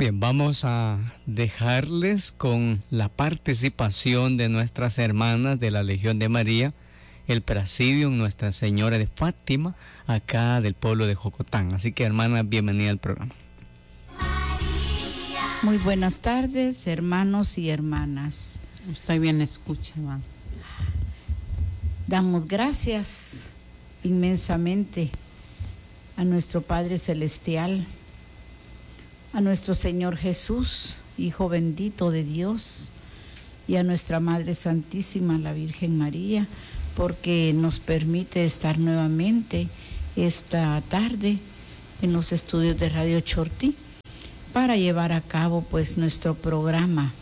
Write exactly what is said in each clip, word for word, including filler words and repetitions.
Bien, vamos a dejarles con la participación de nuestras hermanas de la Legión de María, el Presidium Nuestra Señora de Fátima, acá del pueblo de Jocotán. Así que, hermanas, bienvenida al programa. Muy buenas tardes, hermanos y hermanas. Usted bien escucha, hermano. Damos gracias inmensamente a nuestro Padre Celestial, a nuestro Señor Jesús, Hijo bendito de Dios, y a nuestra Madre Santísima, la Virgen María, porque nos permite estar nuevamente esta tarde en los estudios de Radio Chortí para llevar a cabo pues nuestro programa,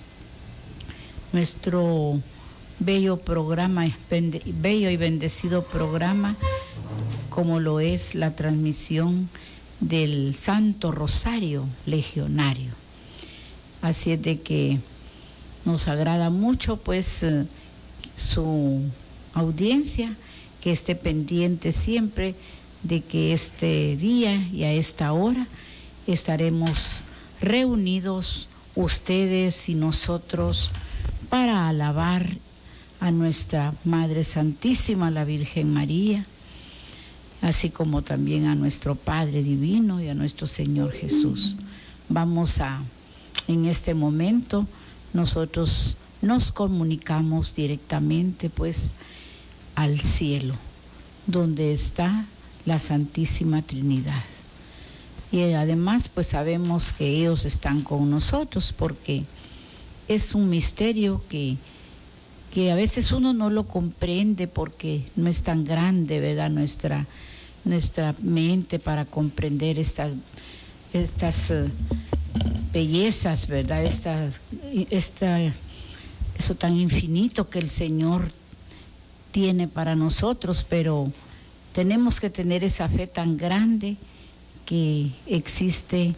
nuestro bello programa, bello y bendecido programa, como lo es la transmisión del Santo Rosario Legionario. Así es de que nos agrada mucho pues eh, su audiencia, que esté pendiente siempre de que este día y a esta hora estaremos reunidos ustedes y nosotros para alabar a nuestra Madre Santísima, la Virgen María, así como también a nuestro Padre Divino y a nuestro Señor Jesús. Vamos a, en este momento, nosotros nos comunicamos directamente pues al cielo, donde está la Santísima Trinidad. Y además pues sabemos que ellos están con nosotros, porque es un misterio que que a veces uno no lo comprende porque no es tan grande, ¿verdad?, nuestra, nuestra mente para comprender estas, estas uh, bellezas, ¿verdad?, esta, esta, eso tan infinito que el Señor tiene para nosotros, pero tenemos que tener esa fe tan grande que existe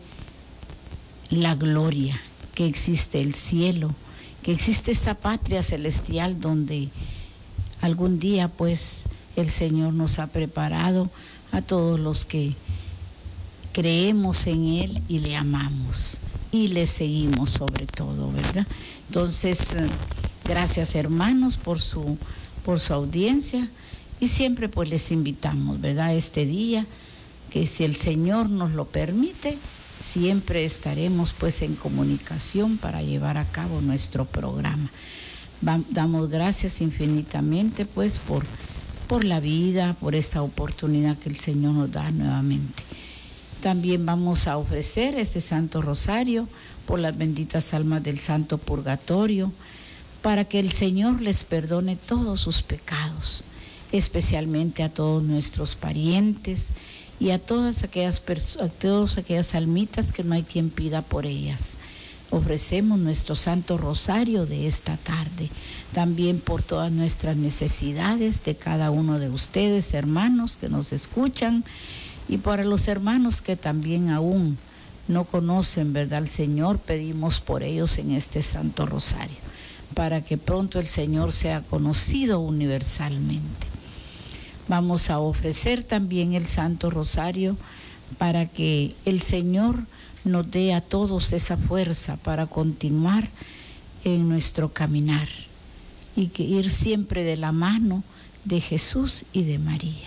la gloria, que existe el cielo, que existe esa patria celestial donde algún día pues el Señor nos ha preparado a todos los que creemos en Él y le amamos y le seguimos sobre todo, ¿verdad? Entonces, gracias hermanos por su, por su audiencia, y siempre pues les invitamos, ¿verdad?, este día, que si el Señor nos lo permite, siempre estaremos pues en comunicación para llevar a cabo nuestro programa. Va, damos gracias infinitamente pues por, por la vida, por esta oportunidad que el Señor nos da nuevamente. También vamos a ofrecer este Santo Rosario por las benditas almas del Santo Purgatorio, para que el Señor les perdone todos sus pecados, especialmente a todos nuestros parientes y a todas aquellas personas, a todas aquellas almitas que no hay quien pida por ellas. Ofrecemos nuestro Santo Rosario de esta tarde, también por todas nuestras necesidades de cada uno de ustedes, hermanos que nos escuchan, y para los hermanos que también aún no conocen, ¿verdad?, al Señor, pedimos por ellos en este Santo Rosario, para que pronto el Señor sea conocido universalmente. Vamos a ofrecer también el Santo Rosario para que el Señor nos dé a todos esa fuerza para continuar en nuestro caminar y que ir siempre de la mano de Jesús y de María.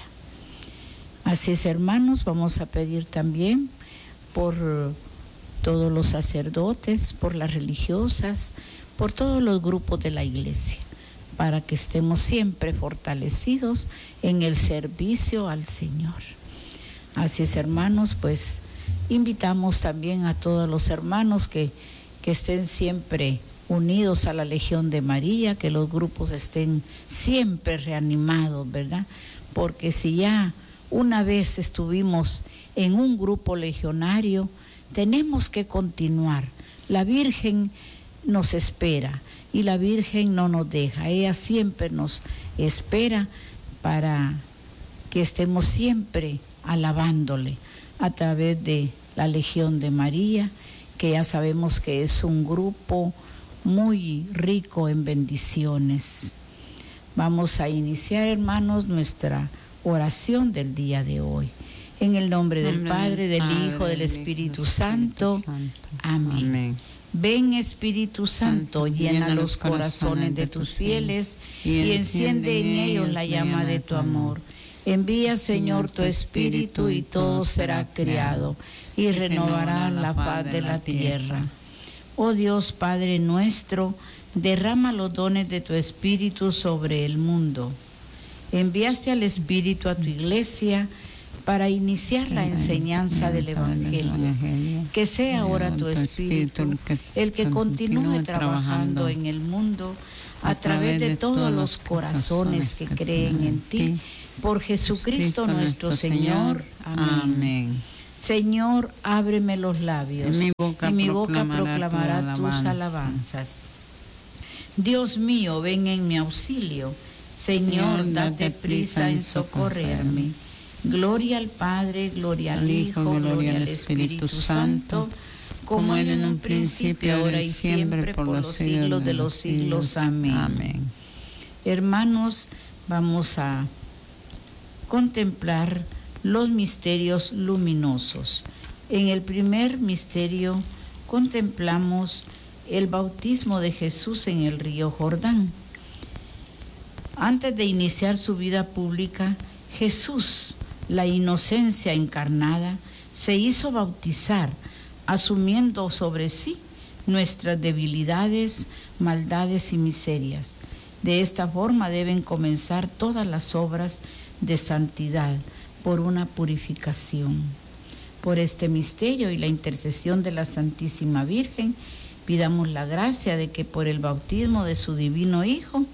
Así es, hermanos, vamos a pedir también por todos los sacerdotes, por las religiosas, por todos los grupos de la iglesia, para que estemos siempre fortalecidos en el servicio al Señor. Así es, hermanos, pues invitamos también a todos los hermanos que, que estén siempre unidos a la Legión de María, que los grupos estén siempre reanimados, ¿verdad? Porque si ya una vez estuvimos en un grupo legionario, tenemos que continuar. La Virgen nos espera y la Virgen no nos deja, ella siempre nos espera para que estemos siempre alabándole a través de la Legión de María, que ya sabemos que es un grupo muy rico en bendiciones. Vamos a iniciar, hermanos, nuestra oración del día de hoy. En el nombre del Nombre Padre, del Padre, Hijo, del del Espíritu Hijo, Santo. Santo. Amén. Amén. Ven, Espíritu Santo, Santo, llena los corazones de tus fieles y enciende en ellos la llama de tu amor. Envía, Señor, tu Espíritu y todo será creado y renovará la faz de la tierra. Oh Dios, Padre nuestro, derrama los dones de tu Espíritu sobre el mundo. Enviaste al Espíritu a tu iglesia para iniciar la enseñanza del Evangelio. Que sea ahora tu Espíritu el que continúe trabajando en el mundo a través de todos los corazones que creen en ti. Por Jesucristo nuestro Señor. Amén. Señor, ábreme los labios Mi boca y mi boca proclamará proclamará tu tus alabanza. alabanzas. Dios mío, ven en mi auxilio. Señor, date prisa en socorrerme. Gloria al Padre, gloria al Hijo, gloria al Espíritu Santo, como era en un principio, ahora y siempre, por los siglos de los siglos. Amén. Amén. Hermanos, vamos a contemplar los misterios luminosos. En el primer misterio contemplamos el bautismo de Jesús en el río Jordán. Antes de iniciar su vida pública, Jesús, la inocencia encarnada, se hizo bautizar, asumiendo sobre sí nuestras debilidades, maldades y miserias. De esta forma deben comenzar todas las obras de santidad por una purificación. Por este misterio y la intercesión de la Santísima Virgen, pidamos la gracia de que por el bautismo de su divino Hijo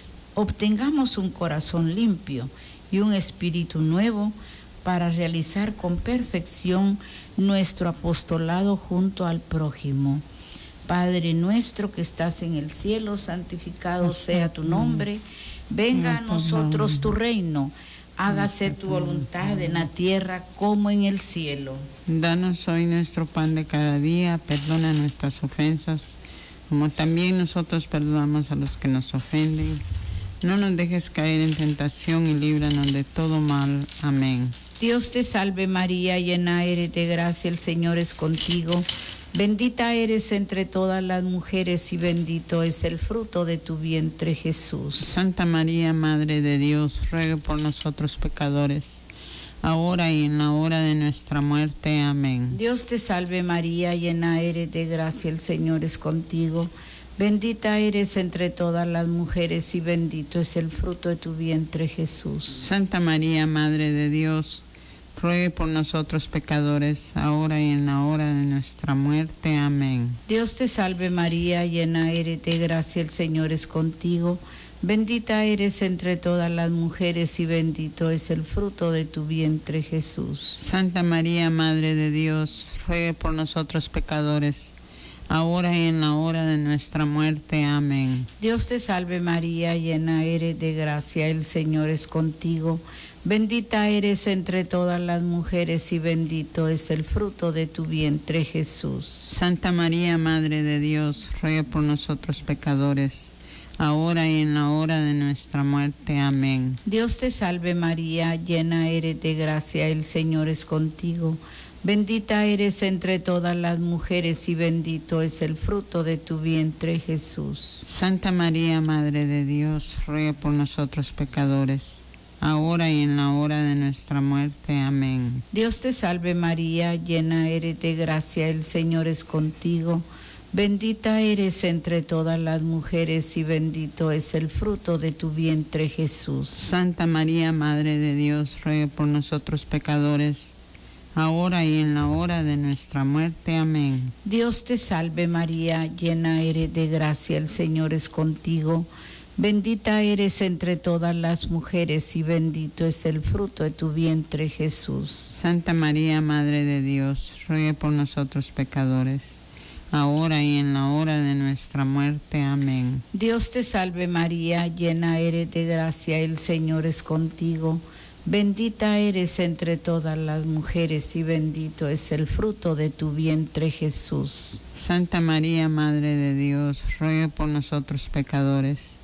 obtengamos un corazón limpio y un espíritu nuevo para realizar con perfección nuestro apostolado junto al prójimo. Padre nuestro que estás en el cielo, santificado sea tu nombre. Venga a nosotros tu reino. Hágase tu voluntad en la tierra como en el cielo. Danos hoy nuestro pan de cada día, perdona nuestras ofensas, como también nosotros perdonamos a los que nos ofenden. No nos dejes caer en tentación y líbranos de todo mal. Amén. Dios te salve María, llena eres de gracia, el Señor es contigo. Bendita eres entre todas las mujeres y bendito es el fruto de tu vientre, Jesús. Santa María, Madre de Dios, ruega por nosotros pecadores, ahora y en la hora de nuestra muerte. Amén. Dios te salve María, llena eres de gracia, el Señor es contigo. Bendita eres entre todas las mujeres y bendito es el fruto de tu vientre, Jesús. Santa María, Madre de Dios, ruegue por nosotros pecadores, ahora y en la hora de nuestra muerte. Amén. Dios te salve María, llena eres de gracia, el Señor es contigo. Bendita eres entre todas las mujeres y bendito es el fruto de tu vientre, Jesús. Santa María, Madre de Dios, ruegue por nosotros pecadores, ahora y en la hora de nuestra muerte. Amén. Dios te salve María, llena eres de gracia, el Señor es contigo. Bendita eres entre todas las mujeres y bendito es el fruto de tu vientre, Jesús. Santa María, Madre de Dios, ruega por nosotros pecadores, ahora y en la hora de nuestra muerte. Amén. Dios te salve María, llena eres de gracia, el Señor es contigo. Bendita eres entre todas las mujeres y bendito es el fruto de tu vientre, Jesús. Santa María, Madre de Dios, ruega por nosotros pecadores, ahora y en la hora de nuestra muerte. Amén. Dios te salve María, llena eres de gracia, el Señor es contigo. Bendita eres entre todas las mujeres y bendito es el fruto de tu vientre, Jesús. Santa María, Madre de Dios, ruega por nosotros pecadores, ahora y en la hora de nuestra muerte. Amén. Dios te salve María, llena eres de gracia, el Señor es contigo. Bendita eres entre todas las mujeres y bendito es el fruto de tu vientre, Jesús. Santa María, Madre de Dios, ruega por nosotros pecadores, ahora y en la hora de nuestra muerte. Amén. Dios te salve María, llena eres de gracia, el Señor es contigo. Bendita eres entre todas las mujeres y bendito es el fruto de tu vientre, Jesús. Santa María, Madre de Dios, ruega por nosotros pecadores,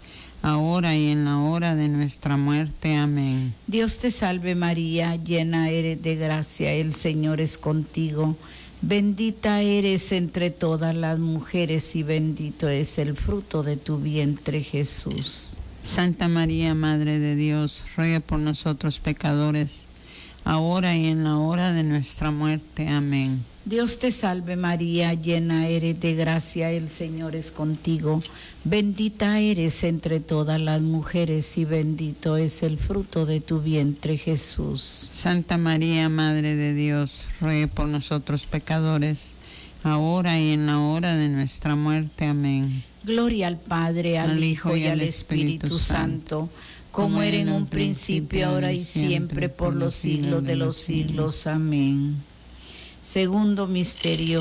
ahora y en la hora de nuestra muerte. Amén. Dios te salve María, llena eres de gracia, el Señor es contigo. Bendita eres entre todas las mujeres y bendito es el fruto de tu vientre, Jesús. Santa María, Madre de Dios, ruega por nosotros pecadores, ahora y en la hora de nuestra muerte. Amén. Dios te salve María, llena eres de gracia, el Señor es contigo. Bendita eres entre todas las mujeres y bendito es el fruto de tu vientre, Jesús. Santa María, Madre de Dios, ruega por nosotros pecadores, ahora y en la hora de nuestra muerte. Amén. Gloria al Padre, al, al Hijo y al Espíritu, Espíritu Santo, como era en un principio, ahora y siempre, por los siglos de los siglos. Amén. Segundo misterio,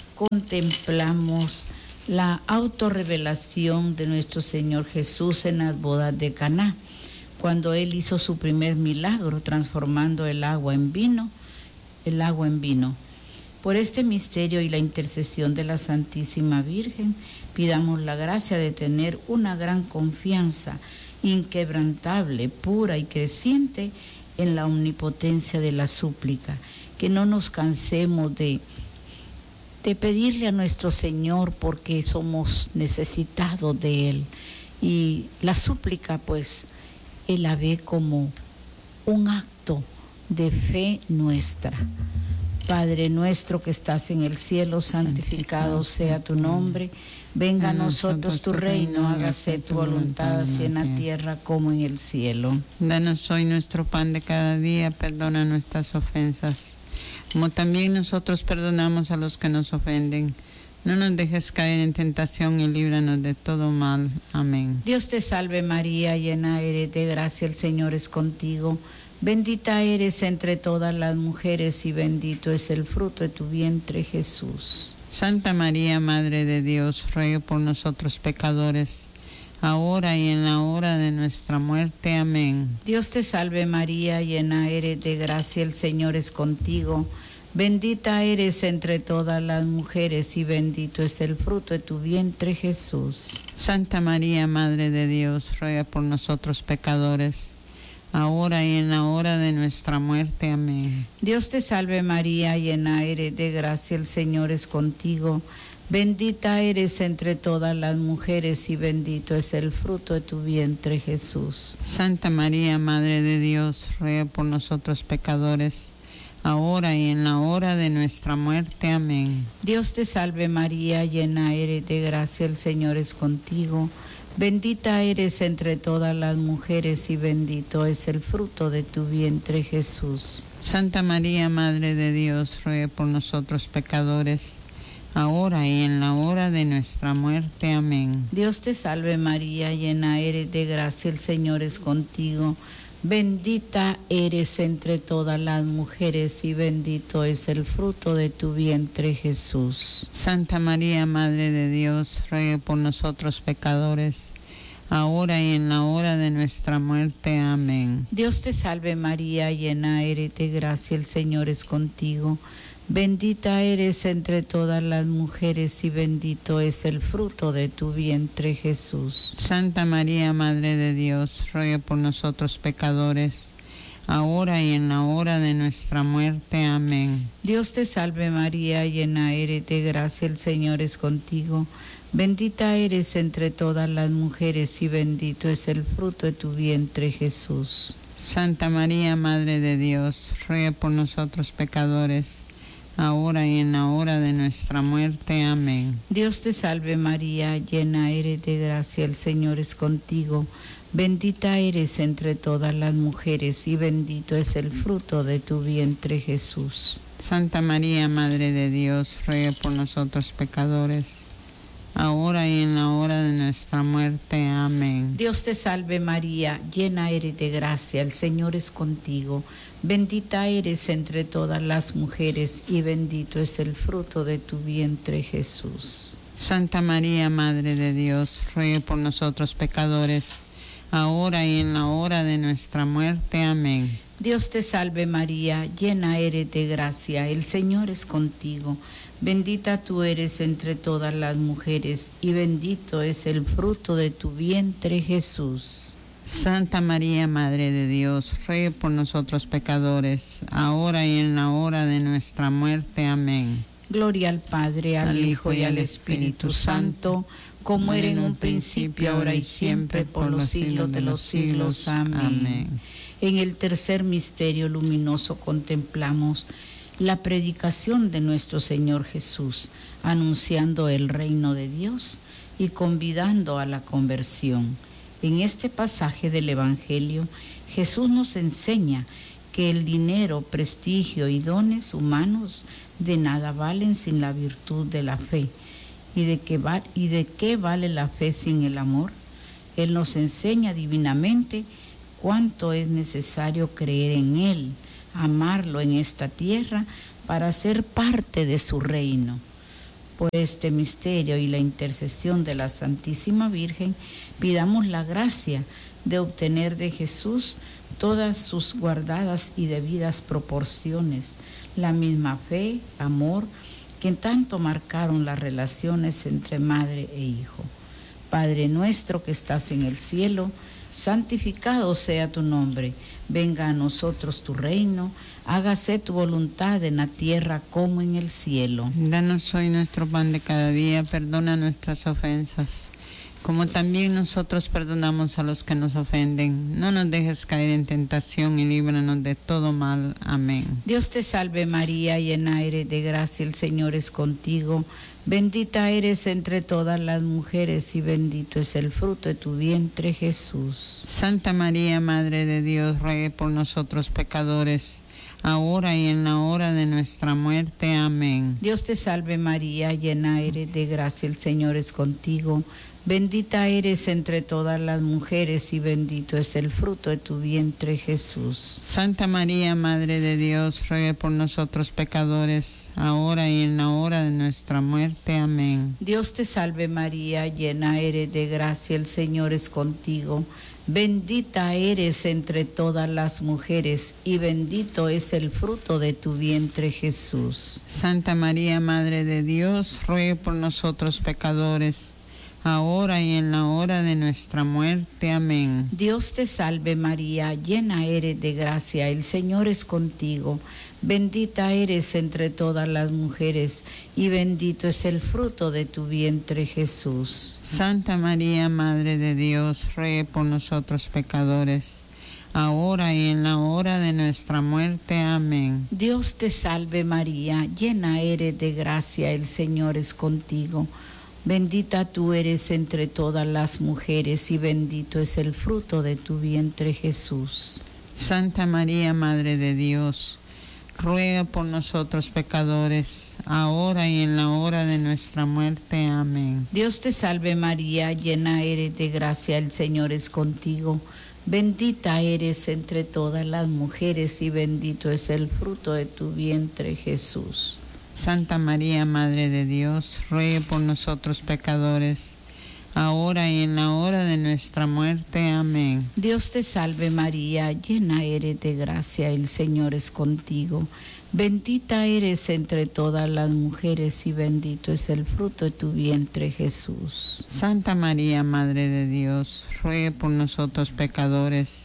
contemplamos la autorrevelación de nuestro Señor Jesús en las bodas de Caná, cuando Él hizo su primer milagro, transformando el agua en vino, el agua en vino. Por este misterio y la intercesión de la Santísima Virgen, pidamos la gracia de tener una gran confianza inquebrantable, pura y creciente en la omnipotencia de la súplica, que no nos cansemos de, de pedirle a nuestro Señor porque somos necesitados de Él. Y la súplica, pues, Él la ve como un acto de fe nuestra. Padre nuestro que estás en el cielo, santificado sea tu nombre. Venga a nosotros tu reino, hágase tu voluntad, así en la tierra como en el cielo. Danos hoy nuestro pan de cada día, perdona nuestras ofensas, como también nosotros perdonamos a los que nos ofenden. No nos dejes caer en tentación y líbranos de todo mal. Amén. Dios te salve María, llena eres de gracia, el Señor es contigo. Bendita eres entre todas las mujeres y bendito es el fruto de tu vientre, Jesús. Santa María, Madre de Dios, ruega por nosotros pecadores, ahora y en la hora de nuestra muerte. Amén. Dios te salve María, llena eres de gracia, el Señor es contigo. Bendita eres entre todas las mujeres y bendito es el fruto de tu vientre, Jesús. Santa María, Madre de Dios, ruega por nosotros pecadores, ahora y en la hora de nuestra muerte. Amén. Dios te salve María, llena eres de gracia, el Señor es contigo. Bendita eres entre todas las mujeres y bendito es el fruto de tu vientre, Jesús. Santa María, Madre de Dios, ruega por nosotros pecadores, ahora y en la hora de nuestra muerte. Amén. Dios te salve María, llena eres de gracia, el Señor es contigo. Bendita eres entre todas las mujeres y bendito es el fruto de tu vientre, Jesús. Santa María, Madre de Dios, ruega por nosotros pecadores, ahora y en la hora de nuestra muerte. Amén. Dios te salve María, llena eres de gracia, el Señor es contigo. Bendita eres entre todas las mujeres y bendito es el fruto de tu vientre, Jesús. Santa María, Madre de Dios, ruega por nosotros pecadores, ahora y en la hora de nuestra muerte. Amén. Dios te salve María, llena eres de gracia, el Señor es contigo. Bendita eres entre todas las mujeres y bendito es el fruto de tu vientre, Jesús. Santa María, Madre de Dios, ruega por nosotros pecadores, ahora y en la hora de nuestra muerte. Amén. Dios te salve María, llena eres de gracia, el Señor es contigo. Bendita eres entre todas las mujeres y bendito es el fruto de tu vientre, Jesús. Santa María, Madre de Dios, ruega por nosotros pecadores, ahora y en la hora de nuestra muerte. Amén. Dios te salve María, llena eres de gracia, el Señor es contigo. Bendita eres entre todas las mujeres y bendito es el fruto de tu vientre, Jesús. Santa María, Madre de Dios, ruega por nosotros pecadores, ahora y en la hora de nuestra muerte. Amén. Dios te salve María, llena eres de gracia, el Señor es contigo. Bendita eres entre todas las mujeres y bendito es el fruto de tu vientre, Jesús. Santa María, Madre de Dios, ruega por nosotros pecadores, ahora y en la hora de nuestra muerte. Amén. Dios te salve María, llena eres de gracia, el Señor es contigo. Bendita tú eres entre todas las mujeres, y bendito es el fruto de tu vientre, Jesús. Santa María, Madre de Dios, ruega por nosotros pecadores, ahora y en la hora de nuestra muerte. Amén. Gloria al Padre, al, al Hijo y al Espíritu Santo, como era en un principio, ahora y siempre, por los siglos de los siglos. Amén. Amén. En el tercer misterio luminoso contemplamos la predicación de nuestro Señor Jesús, anunciando el reino de Dios y convidando a la conversión. En este pasaje del Evangelio, Jesús nos enseña que el dinero, prestigio y dones humanos de nada valen sin la virtud de la fe. ¿Y de qué, va, y de qué vale la fe sin el amor? Él nos enseña divinamente cuánto es necesario creer en Él, amarlo en esta tierra para ser parte de su reino. Por este misterio y la intercesión de la Santísima Virgen, pidamos la gracia de obtener de Jesús todas sus guardadas y debidas proporciones, la misma fe, amor, que tanto marcaron las relaciones entre madre e hijo. Padre nuestro que estás en el cielo, santificado sea tu nombre. Venga a nosotros tu reino, hágase tu voluntad en la tierra como en el cielo. Danos hoy nuestro pan de cada día, perdona nuestras ofensas, como también nosotros perdonamos a los que nos ofenden. No nos dejes caer en tentación y líbranos de todo mal. Amén. Dios te salve María, llena eres de gracia, el Señor es contigo. Bendita eres entre todas las mujeres y bendito es el fruto de tu vientre, Jesús. Santa María, Madre de Dios, ruegue por nosotros pecadores, ahora y en la hora de nuestra muerte. Amén. Dios te salve María, llena eres de gracia, el Señor es contigo. Bendita eres entre todas las mujeres y bendito es el fruto de tu vientre, Jesús. Santa María, Madre de Dios, ruegue por nosotros pecadores, ahora y en la hora de nuestra muerte. Amén. Dios te salve María, llena eres de gracia, el Señor es contigo. Bendita eres entre todas las mujeres y bendito es el fruto de tu vientre, Jesús. Santa María, Madre de Dios, ruegue por nosotros pecadores, ahora y en la hora de nuestra muerte. Amén. Dios te salve María, llena eres de gracia, el Señor es contigo. Bendita eres entre todas las mujeres y bendito es el fruto de tu vientre, Jesús. Santa María, Madre de Dios, ruegue por nosotros pecadores, ahora y en la hora de nuestra muerte. Amén. Dios te salve María, llena eres de gracia, el Señor es contigo. Bendita tú eres entre todas las mujeres y bendito es el fruto de tu vientre, Jesús. Santa María, Madre de Dios, ruega por nosotros pecadores, ahora y en la hora de nuestra muerte. Amén. Dios te salve María, llena eres de gracia, el Señor es contigo. Bendita eres entre todas las mujeres y bendito es el fruto de tu vientre, Jesús. Santa María, Madre de Dios, ruegue por nosotros pecadores, ahora y en la hora de nuestra muerte. Amén. Dios te salve María, llena eres de gracia, el Señor es contigo. Bendita eres entre todas las mujeres y bendito es el fruto de tu vientre, Jesús. Santa María, Madre de Dios, ruegue por nosotros pecadores,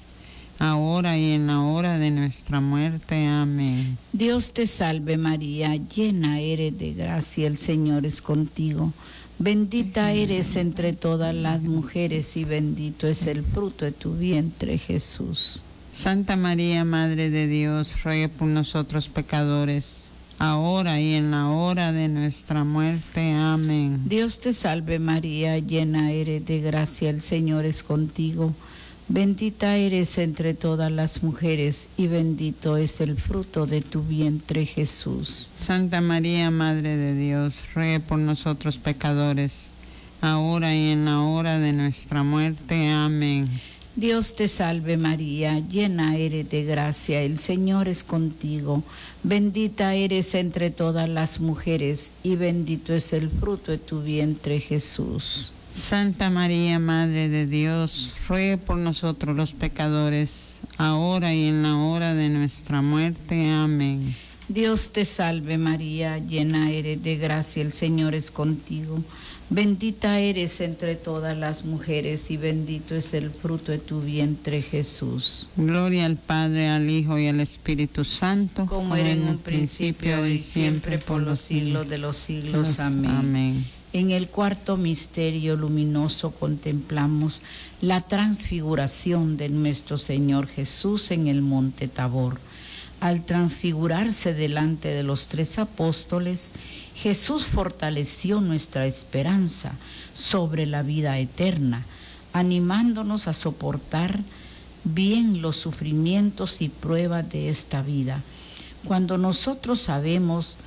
ahora y en la hora de nuestra muerte. Amén. Dios te salve María, llena eres de gracia, el Señor es contigo. Bendita eres entre todas las mujeres y bendito es el fruto de tu vientre, Jesús. Santa María, Madre de Dios, ruegue por nosotros pecadores, ahora y en la hora de nuestra muerte. Amén. Dios te salve María, llena eres de gracia, el Señor es contigo. Bendita eres entre todas las mujeres y bendito es el fruto de tu vientre, Jesús. Santa María, Madre de Dios, ruegue por nosotros pecadores, ahora y en la hora de nuestra muerte. Amén. Dios te salve María, llena eres de gracia, el Señor es contigo. Bendita eres entre todas las mujeres y bendito es el fruto de tu vientre, Jesús. Santa María, Madre de Dios, ruegue por nosotros los pecadores, ahora y en la hora de nuestra muerte. Amén. Dios te salve María, llena eres de gracia, el Señor es contigo. Bendita eres entre todas las mujeres y bendito es el fruto de tu vientre, Jesús. Gloria al Padre, al Hijo y al Espíritu Santo, como era en un principio y siempre por los siglos de los siglos. Amén. Amén. En el cuarto misterio luminoso contemplamos la transfiguración de nuestro Señor Jesús en el monte Tabor. Al transfigurarse delante de los tres apóstoles, Jesús fortaleció nuestra esperanza sobre la vida eterna, animándonos a soportar bien los sufrimientos y pruebas de esta vida. Cuando nosotros sabemos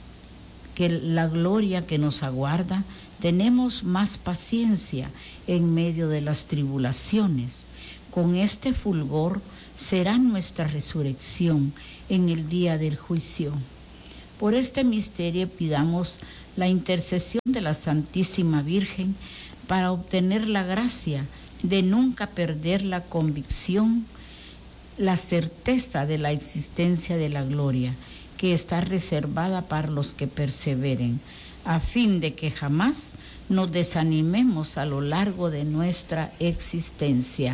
que la gloria que nos aguarda, tenemos más paciencia en medio de las tribulaciones. Con este fulgor será nuestra resurrección en el día del juicio. Por este misterio pidamos la intercesión de la Santísima Virgen para obtener la gracia de nunca perder la convicción, la certeza de la existencia de la gloria que está reservada para los que perseveren, a fin de que jamás nos desanimemos a lo largo de nuestra existencia.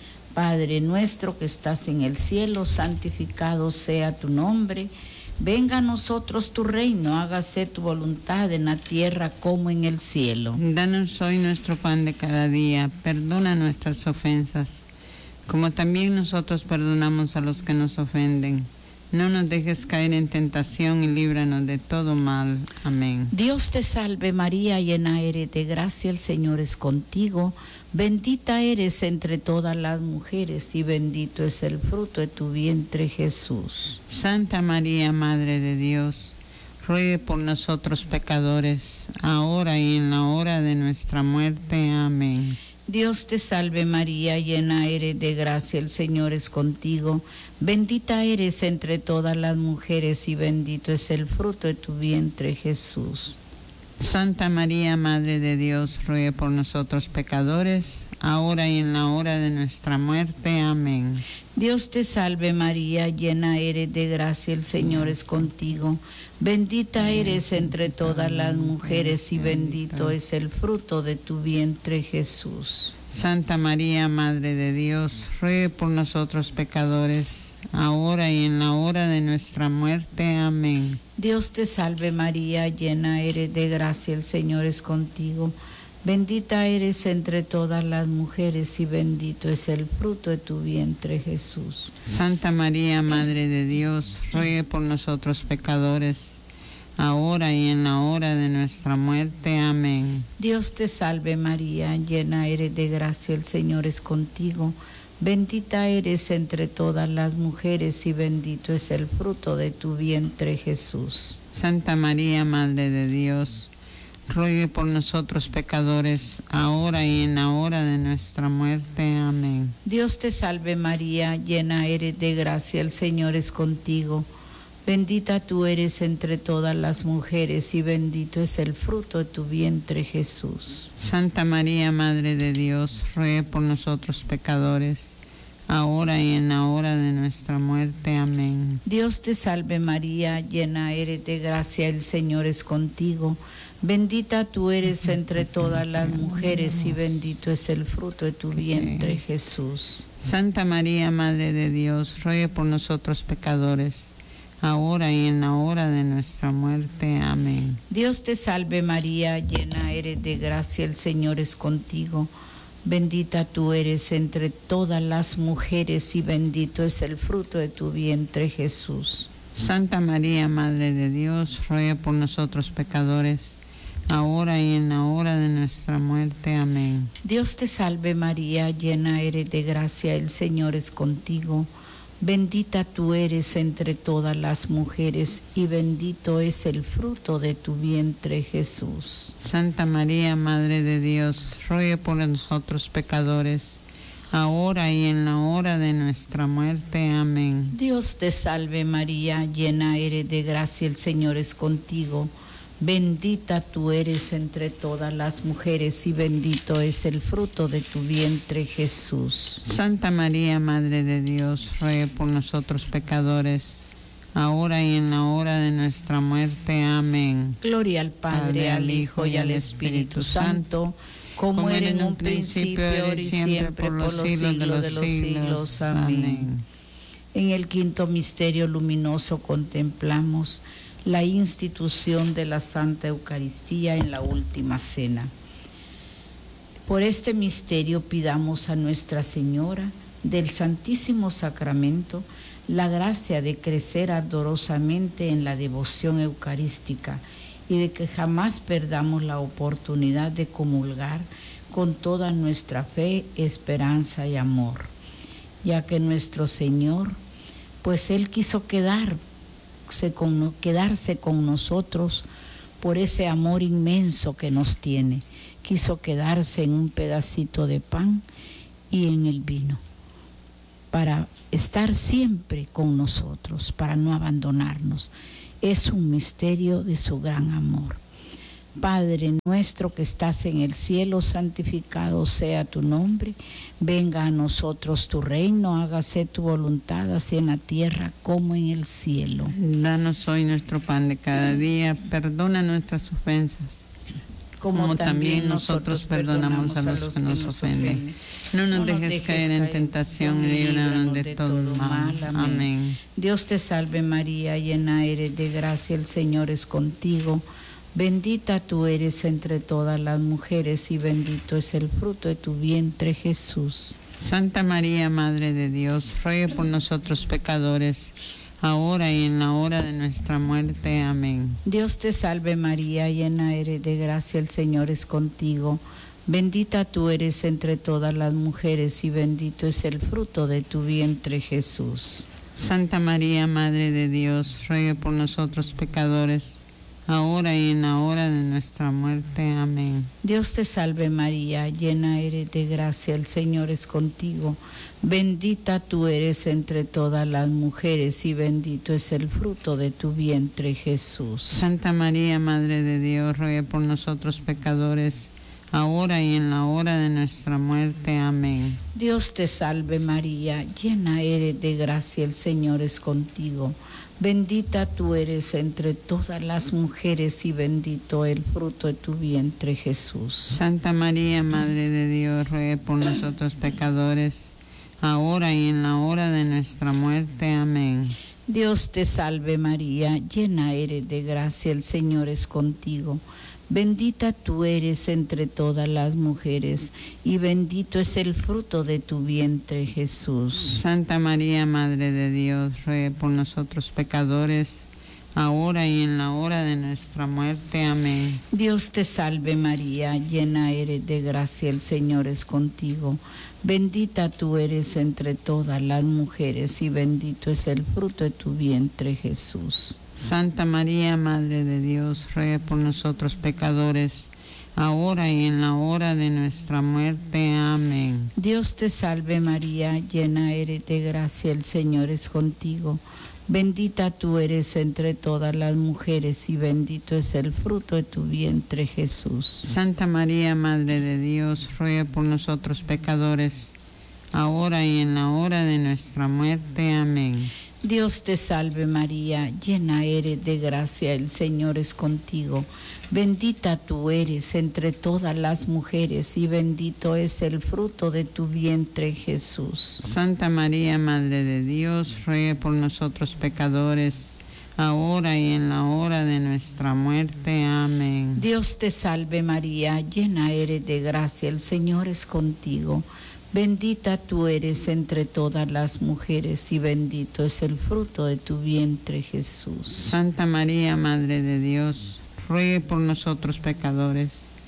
Padre nuestro que estás en el cielo, santificado sea tu nombre. Venga a nosotros tu reino, hágase tu voluntad en la tierra como en el cielo. Danos hoy nuestro pan de cada día, perdona nuestras ofensas, como también nosotros perdonamos a los que nos ofenden. No nos dejes caer en tentación y líbranos de todo mal. Amén. Dios te salve María, llena eres de gracia, el Señor es contigo. Bendita eres entre todas las mujeres y bendito es el fruto de tu vientre, Jesús. Santa María, Madre de Dios, ruegue por nosotros pecadores, ahora y en la hora de nuestra muerte. Amén. Dios te salve María, llena eres de gracia, el Señor es contigo. Bendita eres entre todas las mujeres y bendito es el fruto de tu vientre, Jesús. Santa María, Madre de Dios, ruegue por nosotros pecadores, ahora y en la hora de nuestra muerte. Amén. Dios te salve María, llena eres de gracia, el Señor es contigo. Bendita eres entre todas las mujeres y bendito es el fruto de tu vientre, Jesús. Santa María, Madre de Dios, ruegue por nosotros pecadores, ahora y en la hora de nuestra muerte. Amén. Dios te salve María, llena eres de gracia, el Señor es contigo. Bendita eres entre todas las mujeres y bendito es el fruto de tu vientre, Jesús. Santa María, Madre de Dios, ruegue por nosotros pecadores, ahora y en la hora de nuestra muerte. Amén. Dios te salve María, llena eres de gracia, el Señor es contigo. Bendita eres entre todas las mujeres y bendito es el fruto de tu vientre, Jesús. Santa María, Madre de Dios, ruegue por nosotros pecadores, ahora y en la hora de nuestra muerte. Amén. Dios te salve María, llena eres de gracia, el Señor es contigo. Bendita tú eres entre todas las mujeres y bendito es el fruto de tu vientre, Jesús. Santa María, Madre de Dios, ruegue por nosotros pecadores, ahora y en la hora de nuestra muerte. Amén. Dios te salve María, llena eres de gracia, el Señor es contigo. Bendita tú eres entre todas las mujeres y bendito es el fruto de tu vientre, Jesús. Santa María, Madre de Dios, ruegue por nosotros pecadores, ahora y en la hora de nuestra muerte. Amén. Dios te salve María, llena eres de gracia, el Señor es contigo. Bendita tú eres entre todas las mujeres y bendito es el fruto de tu vientre, Jesús. Santa María, Madre de Dios, ruegue por nosotros pecadores, ahora y en la hora de nuestra muerte. Amén. Dios te salve María, llena eres de gracia, el Señor es contigo. Bendita tú eres entre todas las mujeres y bendito es el fruto de tu vientre, Jesús. Santa María, Madre de Dios, ruegue por nosotros pecadores, ahora y en la hora de nuestra muerte. Amén. Dios te salve María, llena eres de gracia, el Señor es contigo. Bendita tú eres entre todas las mujeres y bendito es el fruto de tu vientre, Jesús. Santa María, Madre de Dios, ruegue por nosotros pecadores, ahora y en la hora de nuestra muerte. Amén. Gloria al Padre, al Hijo y al Espíritu Santo, como era en un principio, ahora y siempre, por los siglos de los siglos. Amén. En el quinto misterio luminoso contemplamos la institución de la Santa Eucaristía en la última cena. Por este misterio pidamos a Nuestra Señora del Santísimo Sacramento la gracia de crecer ardorosamente en la devoción eucarística y de que jamás perdamos la oportunidad de comulgar con toda nuestra fe, esperanza y amor, ya que nuestro Señor, pues Él quiso quedar, se con, quedarse con nosotros por ese amor inmenso que nos tiene, quiso quedarse en un pedacito de pan y en el vino, para estar siempre con nosotros, para no abandonarnos. Es un misterio de su gran amor. Padre nuestro que estás en el cielo, santificado sea tu nombre. Venga a nosotros tu reino, hágase tu voluntad, así en la tierra como en el cielo. Danos hoy nuestro pan de cada día, perdona nuestras ofensas, como, como también nosotros perdonamos a los que nos ofenden. No nos dejes caer en tentación y líbranos de todo mal. Amén. Dios te salve María, llena eres de gracia, el Señor es contigo. Bendita tú eres entre todas las mujeres y bendito es el fruto de tu vientre, Jesús. Santa María, Madre de Dios, ruega por nosotros pecadores, ahora y en la hora de nuestra muerte. Amén. Dios te salve María, llena eres de gracia, el Señor es contigo. Bendita tú eres entre todas las mujeres y bendito es el fruto de tu vientre, Jesús. Santa María, Madre de Dios, ruega por nosotros pecadores, ahora y en la hora de nuestra muerte. Amén. Dios te salve María, llena eres de gracia, el Señor es contigo. Bendita tú eres entre todas las mujeres y bendito es el fruto de tu vientre, Jesús. Santa María, Madre de Dios, ruega por nosotros pecadores, ahora y en la hora de nuestra muerte. Amén. Dios te salve María, llena eres de gracia, el Señor es contigo. Bendita tú eres entre todas las mujeres y bendito el fruto de tu vientre, Jesús. Santa María, Madre de Dios, ruega por nosotros pecadores, ahora y en la hora de nuestra muerte. Amén. Dios te salve María, llena eres de gracia, el Señor es contigo. Bendita tú eres entre todas las mujeres y bendito es el fruto de tu vientre, Jesús. Santa María, Madre de Dios, ruega por nosotros pecadores, ahora y en la hora de nuestra muerte. Amén. Dios te salve María, llena eres de gracia, el Señor es contigo. Bendita tú eres entre todas las mujeres y bendito es el fruto de tu vientre, Jesús. Santa María, Madre de Dios, ruega por nosotros pecadores, ahora y en la hora de nuestra muerte. Amén. Dios te salve María, llena eres de gracia, el Señor es contigo. Bendita tú eres entre todas las mujeres y bendito es el fruto de tu vientre, Jesús. Santa María, Madre de Dios, ruega por nosotros pecadores, ahora y en la hora de nuestra muerte. Amén. Dios te salve María, llena eres de gracia, el Señor es contigo. Bendita tú eres entre todas las mujeres y bendito es el fruto de tu vientre, Jesús. Santa María, Madre de Dios, ruega por nosotros pecadores, ahora y en la hora de nuestra muerte. Amén. Dios te salve María, llena eres de gracia, el Señor es contigo. Bendita tú eres entre todas las mujeres y bendito es el fruto de tu vientre, Jesús. Santa María, Madre de Dios, ruegue por nosotros pecadores,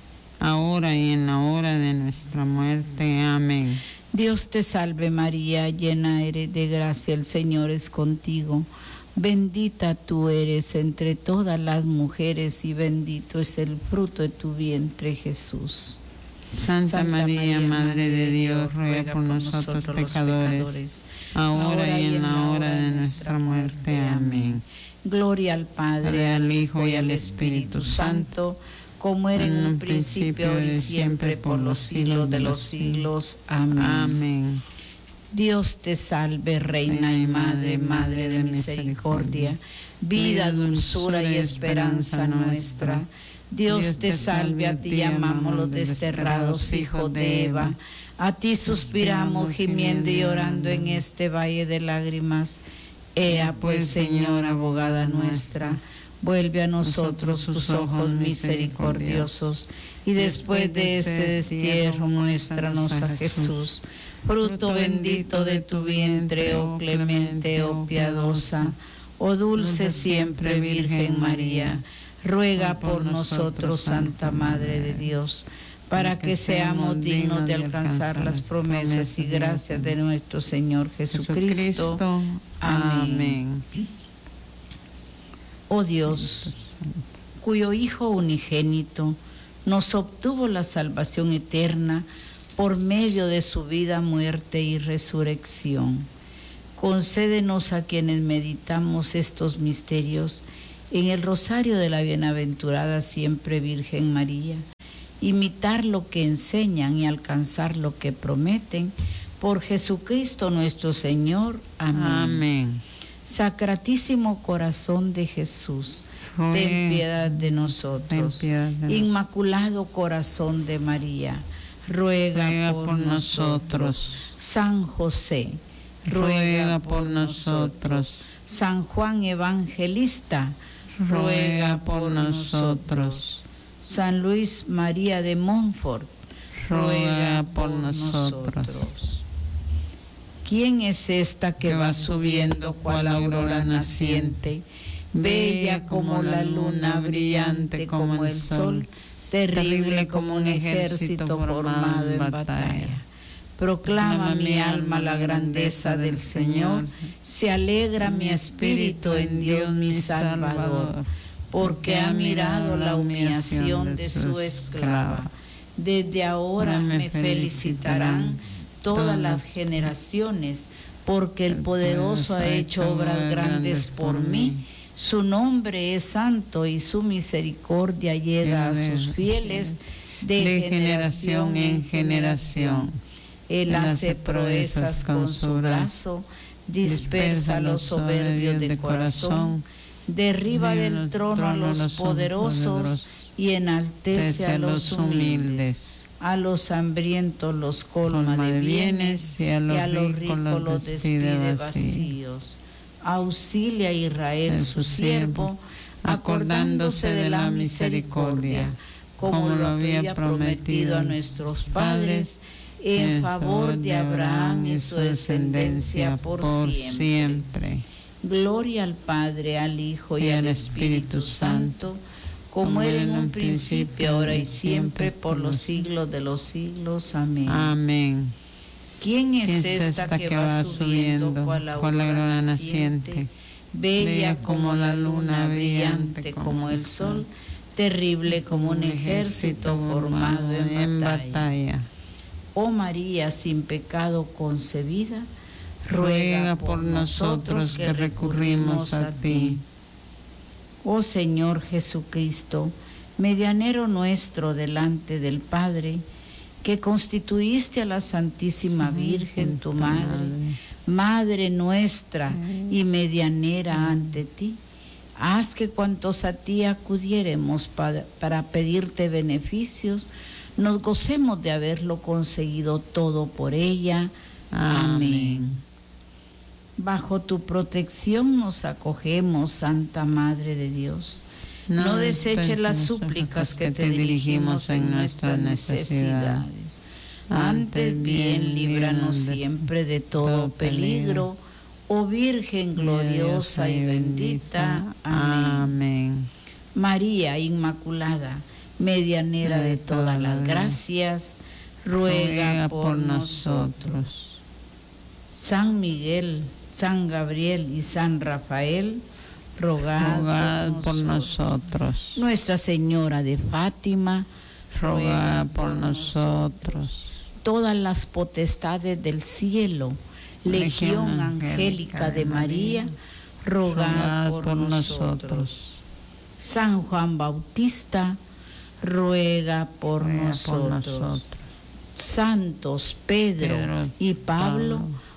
ahora y en la hora de nuestra muerte. Amén. Dios te salve María, llena eres de gracia, el Señor es contigo. Bendita tú eres entre todas las mujeres y bendito es el fruto de tu vientre, Jesús. Santa, Santa María, María, Madre de Dios, ruega por nosotros, nosotros pecadores, pecadores, ahora y en la hora de nuestra muerte. Amén. Gloria al Padre, al Hijo y al Espíritu Santo, como era en un principio, ahora y siempre, por los siglos de los siglos. Amén. Amén. Dios te salve, Reina y Madre, Madre de misericordia, vida, dulzura y esperanza nuestra. Dios te salve, a ti llamamos los desterrados hijos de Eva. A ti suspiramos gimiendo y llorando en este valle de lágrimas. Ea pues, Señora, abogada nuestra, vuelve a nosotros tus ojos misericordiosos, y después de este destierro muéstranos a Jesús, fruto bendito de tu vientre, oh clemente, oh piadosa, oh dulce siempre Virgen María. Ruega por nosotros, Santa Madre de Dios, para que seamos dignos de alcanzar las promesas y gracias de nuestro Señor Jesucristo. Amén. Oh Dios, cuyo Hijo unigénito nos obtuvo la salvación eterna por medio de su vida, muerte y resurrección, concédenos a quienes meditamos estos misterios en el rosario de la bienaventurada siempre Virgen María, imitar lo que enseñan y alcanzar lo que prometen, por Jesucristo nuestro Señor. Amén. Amén. Sacratísimo corazón de Jesús, Ruega, ten piedad de nosotros. Piedad de Inmaculado corazón de María, ruega, ruega por, por nosotros. San José, ruega, ruega por nosotros. San Juan Evangelista, ruega por nosotros. San Luis María de Montfort, ruega por nosotros. ¿Quién es esta que, que va subiendo cual aurora naciente, bella como la luna, brillante como el sol, terrible como un ejército formado en batalla? Proclama mi alma la grandeza del Señor, se alegra mi espíritu en Dios mi Salvador, porque ha mirado la humillación de su esclava. Desde ahora me felicitarán todas las generaciones, porque el poderoso ha hecho obras grandes por mí. Su nombre es santo y su misericordia llega a sus fieles de generación en generación. Él hace proezas con su brazo, dispersa a los soberbios de corazón, derriba del trono a los poderosos y enaltece a los humildes. A los hambrientos los colma de bienes y a los ricos los despide vacíos. Auxilia a Israel su siervo, acordándose de la misericordia, como lo había prometido a nuestros padres, en favor de Abraham y su descendencia por siempre. Gloria al Padre, al Hijo y al Espíritu Santo, como era en un principio, ahora y siempre, por los siglos de los siglos. Amén. Amén. ¿Quién es, ¿Quién es esta que va subiendo cual la aurora naciente, bella como la luna, brillante como el sol, terrible como un ejército formado en batalla? Oh María, sin pecado concebida, ruega por nosotros que recurrimos a ti. Oh Señor Jesucristo, medianero nuestro delante del Padre, que constituiste a la Santísima Virgen, tu Madre, Madre nuestra y medianera ante ti, haz que cuantos a ti acudiéremos para, para pedirte beneficios, nos gocemos de haberlo conseguido todo por ella. Amén. Bajo tu protección nos acogemos, Santa Madre de Dios. No, no deseches las súplicas que te dirigimos en nuestras necesidades. Antes bien, líbranos siempre de todo peligro, oh Virgen gloriosa y bendita. Amén. María Inmaculada, medianera de todas las gracias, ruega por nosotros. San Miguel, San Gabriel y San Rafael, rogad, rogad por, nosotros. por nosotros. Nuestra Señora de Fátima, rogad por nosotros. Todas las potestades del cielo, Legión Angélica de María, rogad por, por nosotros. San Juan Bautista, ruega por, ruega nosotros. por nosotros. Santos Pedro, Pedro y Pablo, Pablo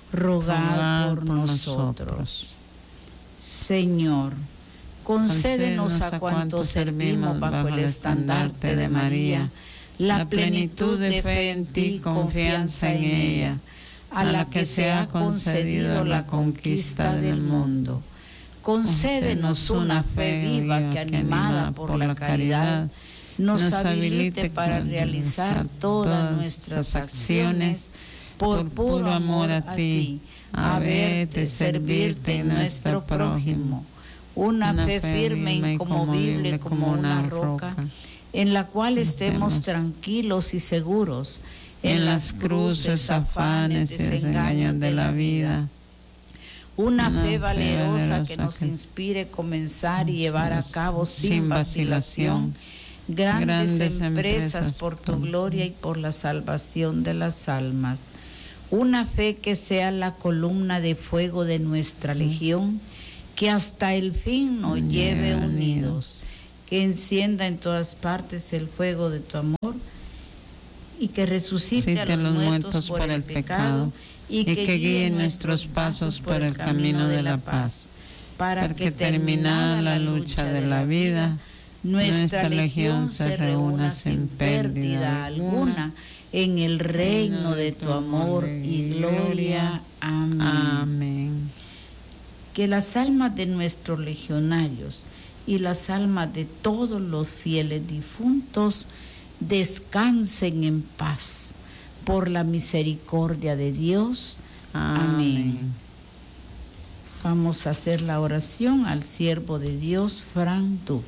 rogad por nosotros. Señor, concédenos a cuantos servimos bajo el estandarte de María la plenitud de fe en ti, confianza en ella, a la que se ha concedido la conquista del mundo. Concédenos una fe viva que, animada por la caridad, nos habilite para realizar todas nuestras acciones por puro amor a ti, a verte, servirte y nuestro prójimo. Una fe firme e inconmovible como una roca, en la cual estemos tranquilos y seguros en las cruces, afanes, desengaños de la vida. Una fe valerosa que nos inspire comenzar y llevar a cabo sin vacilación grandes empresas por tu gloria y por la salvación de las almas. Una fe que sea la columna de fuego de nuestra legión, que hasta el fin nos lleve unidos, que encienda en todas partes el fuego de tu amor y que resucite a los muertos por el pecado y que guíe nuestros pasos por el camino de la paz, para que terminada la lucha de la vida, nuestra legión se reúna sin pérdida alguna en el reino de tu amor y gloria. Amén. Amén. Que las almas de nuestros legionarios y las almas de todos los fieles difuntos descansen en paz por la misericordia de Dios. Amén. Amén. Vamos a hacer la oración al siervo de Dios, Fran Duf.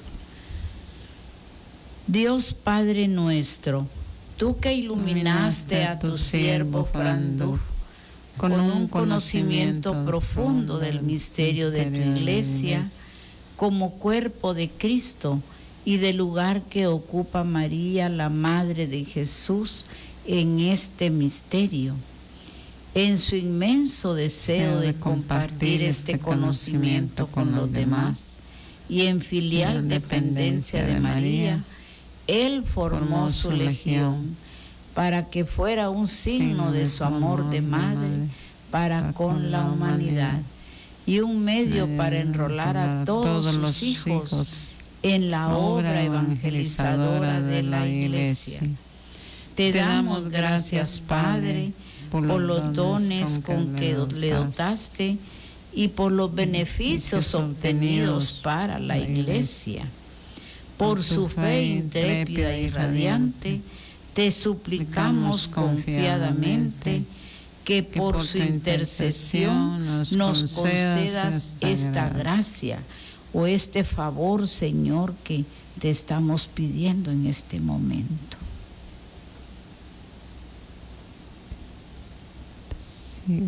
Dios Padre nuestro, tú que iluminaste a tu siervo Fran Duf con un conocimiento profundo del misterio de tu iglesia, como cuerpo de Cristo y del lugar que ocupa María, la Madre de Jesús, en este misterio. En su inmenso deseo de compartir este conocimiento con los demás y en filial dependencia de María, Él formó su legión para que fuera un signo de su amor de madre para con la humanidad y un medio para enrolar a todos sus hijos en la obra evangelizadora de la Iglesia. Te damos gracias, Padre, por los dones con que le dotaste y por los beneficios obtenidos para la Iglesia. Por su fe intrépida y radiante, te suplicamos confiadamente que por su intercesión nos concedas esta gracia o este favor, Señor, que te estamos pidiendo en este momento.